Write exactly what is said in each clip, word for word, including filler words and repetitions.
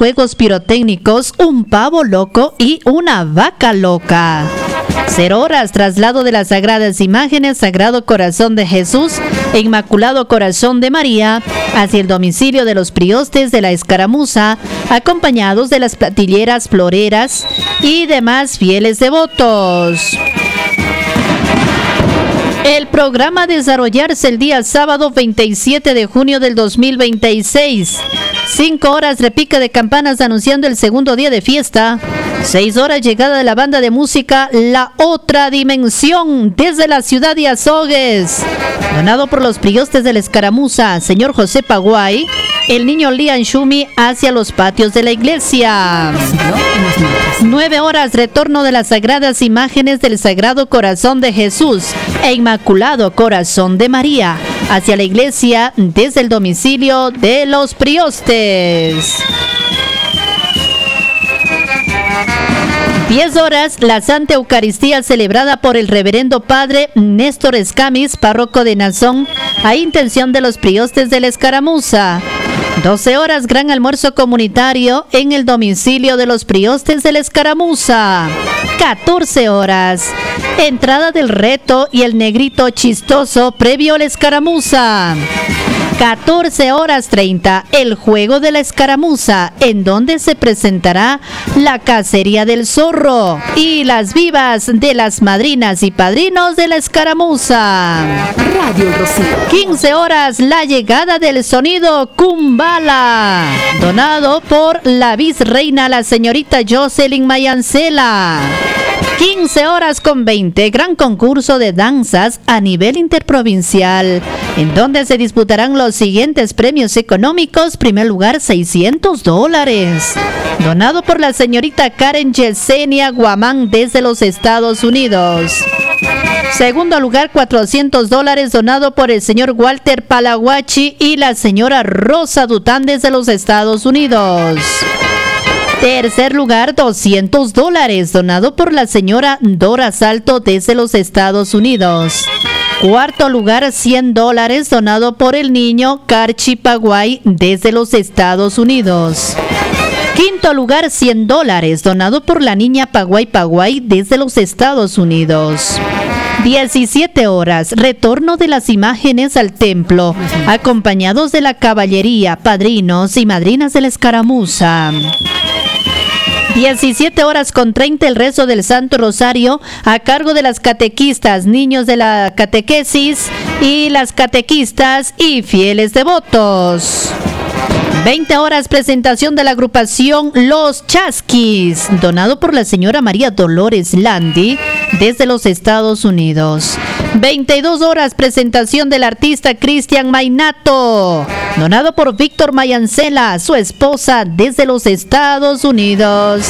juegos pirotécnicos, un pavo loco y una vaca loca. Cero horas, traslado de las sagradas imágenes, Sagrado Corazón de Jesús e Inmaculado Corazón de María hacia el domicilio de los priostes de la Escaramuza, acompañados de las platilleras floreras y demás fieles devotos. El programa a desarrollarse el día sábado veintisiete de junio del dos mil veintiséis. Cinco horas repique de campanas anunciando el segundo día de fiesta. Seis horas llegada de la banda de música La Otra Dimensión desde la ciudad de Azogues. Donado por los priostes de la Escaramuza, señor José Paguay, el niño Lian Shumi hacia los patios de la iglesia. Nueve horas, retorno de las sagradas imágenes del Sagrado Corazón de Jesús e Inmaculado Corazón de María hacia la iglesia desde el domicilio de los priostes. Diez horas, la Santa Eucaristía celebrada por el Reverendo Padre Néstor Escamis, párroco de Nazón, a intención de los priostes de la Escaramuza. doce horas, gran almuerzo comunitario en el domicilio de los priostes de la Escaramuza. catorce horas, entrada del reto y el negrito chistoso previo a la Escaramuza. catorce horas treinta, el juego de la Escaramuza, en donde se presentará la cacería del zorro y las vivas de las madrinas y padrinos de la Escaramuza. Radio Rocío. quince horas, la llegada del sonido Kumbala, donado por la vicereina, la señorita Jocelyn Mayancela. quince horas con veinte, gran concurso de danzas a nivel interprovincial, en donde se disputarán los siguientes premios económicos. Primer lugar, seiscientos dólares, donado por la señorita Karen Yesenia Guamán desde los Estados Unidos. Segundo lugar, cuatrocientos dólares, donado por el señor Walter Palaguachi y la señora Rosa Dután desde los Estados Unidos. Tercer lugar, doscientos dólares, donado por la señora Dora Salto desde los Estados Unidos. Cuarto lugar, cien dólares, donado por el niño Carchi Paguay desde los Estados Unidos. Quinto lugar, cien dólares, donado por la niña Paguay Paguay desde los Estados Unidos. diecisiete horas, retorno de las imágenes al templo, acompañados de la caballería, padrinos y madrinas de la Escaramuza. diecisiete horas con treinta, el rezo del Santo Rosario a cargo de las catequistas, niños de la catequesis y las catequistas y fieles devotos. veinte horas, presentación de la agrupación Los Chasquis, donado por la señora María Dolores Landi desde los Estados Unidos. veintidós horas, presentación del artista Cristian Mainato, donado por Víctor Mayancela, su esposa desde los Estados Unidos.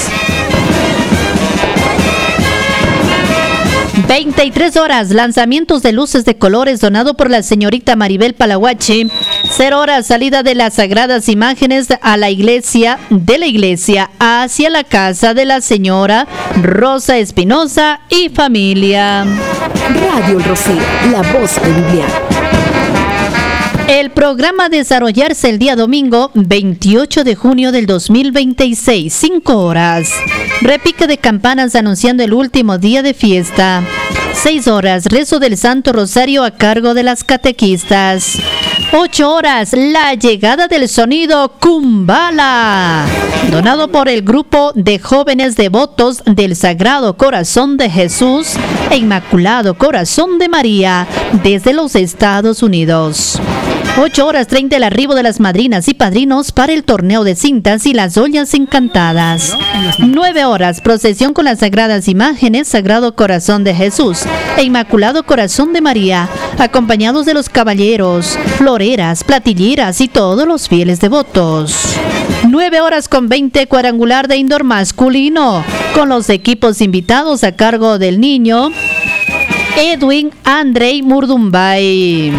veintitrés horas, lanzamientos de luces de colores, donado por la señorita Maribel Palaguachi. cero horas, salida de las sagradas imágenes a la iglesia, de la iglesia hacia la casa de la señora Rosa Espinosa y familia. Radio Rocío, la voz familiar. El programa a desarrollarse el día domingo veintiocho de junio del dos mil veintiséis, cinco horas. Repique de campanas anunciando el último día de fiesta. seis horas, rezo del Santo Rosario a cargo de las catequistas. ocho horas, la llegada del sonido Kumbala, donado por el grupo de jóvenes devotos del Sagrado Corazón de Jesús e Inmaculado Corazón de María desde los Estados Unidos. ocho horas treinta, el arribo de las madrinas y padrinos para el torneo de cintas y las ollas encantadas. nueve horas, procesión con las sagradas imágenes, Sagrado Corazón de Jesús e Inmaculado Corazón de María, acompañados de los caballeros, floreras, platilleras y todos los fieles devotos. nueve horas con veinte, cuadrangular de indoor masculino, con los equipos invitados a cargo del niño Edwin Andrei Murdumbay.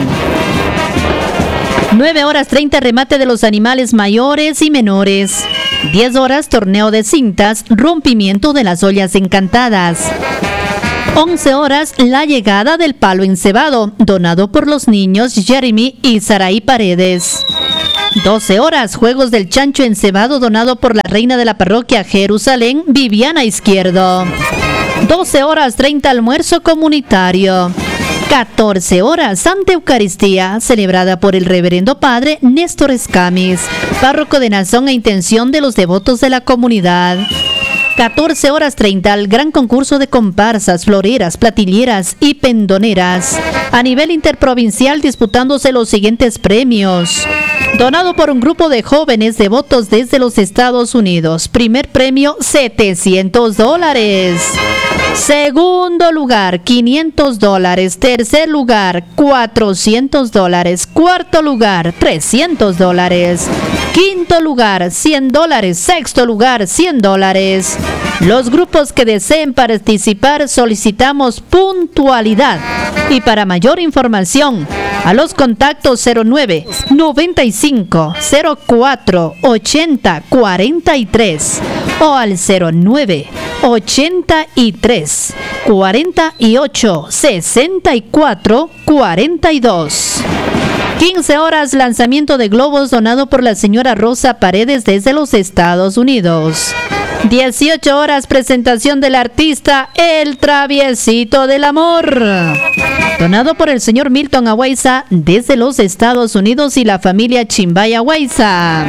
nueve horas treinta, remate de los animales mayores y menores. diez horas, torneo de cintas, rompimiento de las ollas encantadas. once horas, la llegada del palo encebado, donado por los niños Jeremy y Saraí Paredes. doce horas, Juegos del Chancho Encebado donado por la reina de la parroquia Jerusalén, Viviana Izquierdo. doce horas treinta, almuerzo comunitario. catorce horas, Santa Eucaristía, celebrada por el reverendo padre Néstor Escamis, párroco de Nazón e intención de los devotos de la comunidad. catorce horas treinta, el gran concurso de comparsas, floreras, platilleras y pendoneras. A nivel interprovincial disputándose los siguientes premios. Donado por un grupo de jóvenes devotos desde los Estados Unidos. Primer premio, setecientos dólares. Segundo lugar, quinientos dólares. Tercer lugar, cuatrocientos dólares. Cuarto lugar, trescientos dólares. Quinto lugar, cien dólares. Sexto lugar, cien dólares. Los grupos que deseen participar solicitamos puntualidad. Y para mayor información, a los contactos cero nueve, noventa y cinco, cero cuatro, ochenta, cuarenta y tres o al cero nueve, ochenta y tres, cuarenta y ocho, sesenta y cuatro, cuarenta y dos. quince horas, lanzamiento de globos donado por la señora Rosa Paredes desde los Estados Unidos. dieciocho horas, presentación del artista El Traviesito del Amor, donado por el señor Milton Aguaiza desde los Estados Unidos y la familia Chimbay Aguaiza.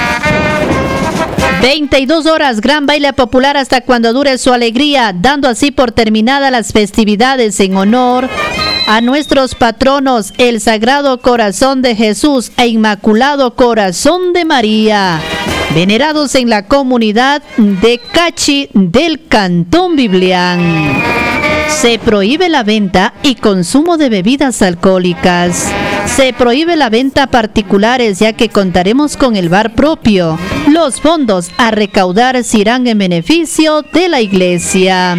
veintidós horas, gran baile popular hasta cuando dure su alegría, dando así por terminada las festividades en honor a nuestros patronos, el Sagrado Corazón de Jesús e Inmaculado Corazón de María, venerados en la comunidad de Cachi del Cantón Biblián. Se prohíbe la venta y consumo de bebidas alcohólicas. Se prohíbe la venta a particulares, ya que contaremos con el bar propio. Los fondos a recaudar se irán en beneficio de la iglesia.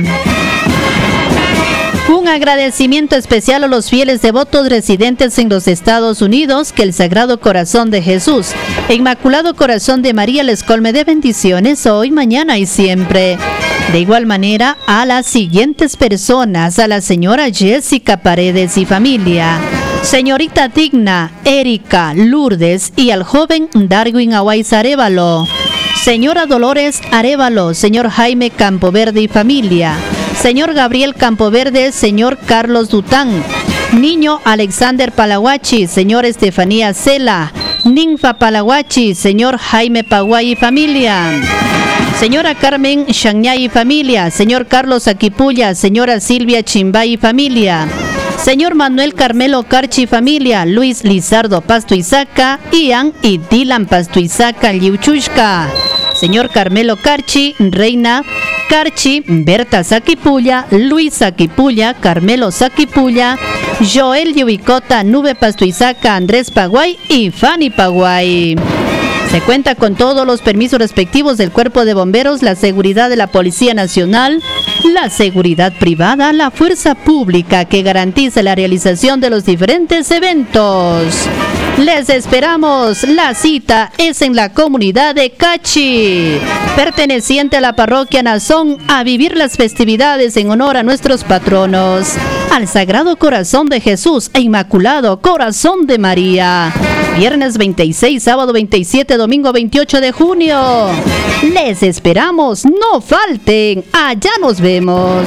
Un agradecimiento especial a los fieles devotos residentes en los Estados Unidos, que el Sagrado Corazón de Jesús e Inmaculado Corazón de María les colme de bendiciones hoy, mañana y siempre. De igual manera, a las siguientes personas: a la señora Jessica Paredes y familia, señorita Digna, Erika, Lourdes y al joven Darwin Aguaiza Arévalo, señora Dolores Arévalo, señor Jaime Campoverde y familia, señor Gabriel Campoverde, señor Carlos Dután, niño Alexander Palahuachi, señor Estefanía Cela, Ninfa Palahuachi, señor Jaime Paguay y familia, señora Carmen Shanyay y familia, señor Carlos Aquipulla, señora Silvia Chimbay y familia, señor Manuel Carmelo Carchi y familia, Luis Lizardo Pastuizaca, Ian y Dylan Pastuizaca Liuchushka, señor Carmelo Carchi, Reina Carchi, Berta Saquipulla, Luis Saquipulla, Carmelo Saquipulla, Joel Yubicota, Nube Pastuizaca, Andrés Paguay y Fanny Paguay. Se cuenta con todos los permisos respectivos del Cuerpo de Bomberos, la seguridad de la Policía Nacional, la seguridad privada, la fuerza pública que garantiza la realización de los diferentes eventos. Les esperamos. La cita es en la comunidad de Cachi, perteneciente a la parroquia Nazón, a vivir las festividades en honor a nuestros patronos, al Sagrado Corazón de Jesús e Inmaculado Corazón de María. Viernes veintiséis, sábado veintisiete, domingo veintiocho de junio. Les esperamos, no falten. Allá nos vemos.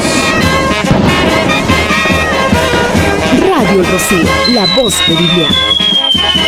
Radio El Rocío, la voz de Viviana.